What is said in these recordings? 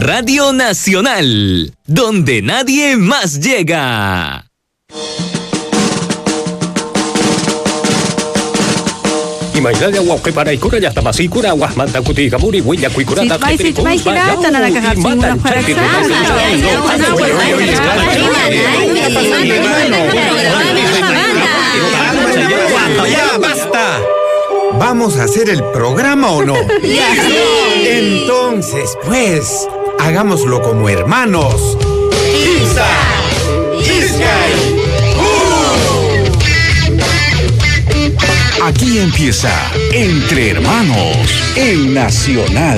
Radio Nacional, donde nadie más llega. Imaginad agua que para y cura ya está más y cura agua manta cuti gamuri huilla cuicurata ¡Ya basta! ¿Vamos a hacer el programa o no? Entonces, pues, hagámoslo como hermanos. ¡Kimsa! ¡Iskay! Aquí empieza Entre Hermanos en Nacional.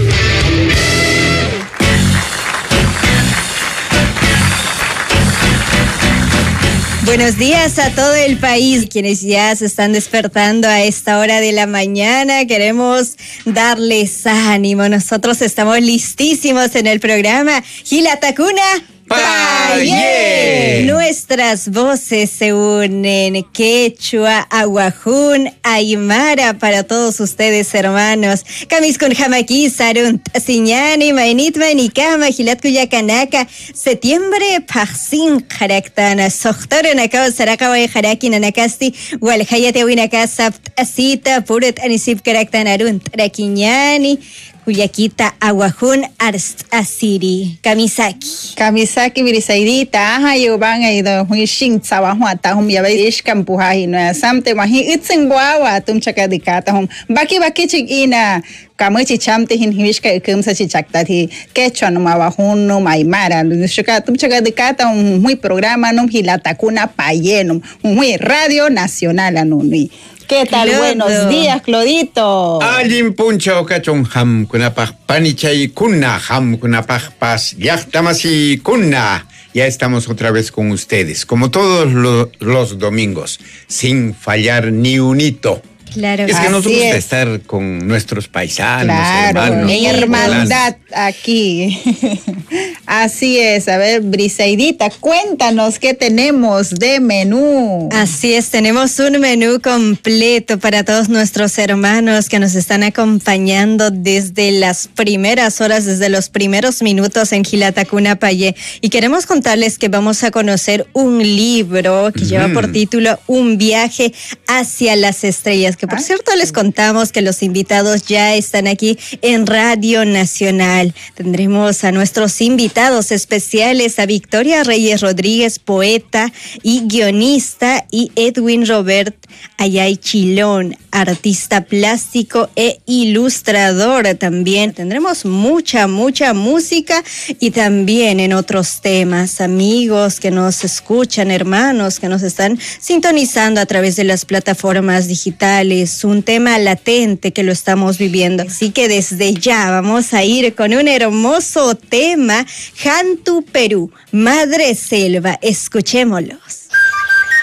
Buenos días a todo el país, quienes ya se están despertando a esta hora de la mañana. Queremos darles ánimo. Nosotros estamos listísimos en el programa Gilatakuna Payé. Nuestras voces se unen, quechua, aguajún, aymara para todos ustedes, hermanos. Kamiskun jamaki, sarunt, siñani, mainit, manikama, gilat kuyakanaka, septiembre, paxin, jaraktana, sohtoro nakao, sarakawa, jaraki, nanakasti, walhayate, winakasa, asita, puret, anisip, karaktanarun, trakiñani, Kuyakita, Aguajún, Asiri, Kamisaki, Brisaidita, Hayuban, Aido, Huishin, Sawahuata, Yavish, Campuhai, Samte, Mahi, Itzingwawa, Tumchakadicata, Baki Bakichina, Kamuchi Chamte, Hinwishka, Kumsa Chichaktati, Quechua, Mawahun, Maimara, Tumchakadicata, muy programa, no Gilatakuna Payenum, muy Radio Nacional Anuni. ¿Qué tal? Clodo. Buenos días, Clodito. Alin puncha okachon ham kunapaj panichay kunna ham kunapaj pas yachtamasi kunna. Ya estamos otra vez con ustedes, como todos los domingos, sin fallar ni un hito. Claro, es que nos gusta estar con nuestros paisanos, claro, hermanos. En hermandad aquí. Así es. A ver, Brisaidita, cuéntanos qué tenemos de menú. Así es, tenemos un menú completo para todos nuestros hermanos que nos están acompañando desde las primeras horas, desde los primeros minutos en Gilatakuna Payé. Y queremos contarles que vamos a conocer un libro que lleva por título Un viaje hacia las estrellas, que por cierto les contamos que los invitados ya están aquí en Radio Nacional. Tendremos a nuestros invitados especiales, a Victoria Reyes Rodríguez, poeta y guionista, y Edwin Robert Ayay Chilón, artista plástico e ilustrador también. Tendremos mucha música y también en otros temas, amigos que nos escuchan, hermanos que nos están sintonizando a través de las plataformas digitales. Un tema latente que lo estamos viviendo. Así que desde ya vamos a ir con un hermoso tema, Hantu Perú, Madre Selva. Escuchémoslos.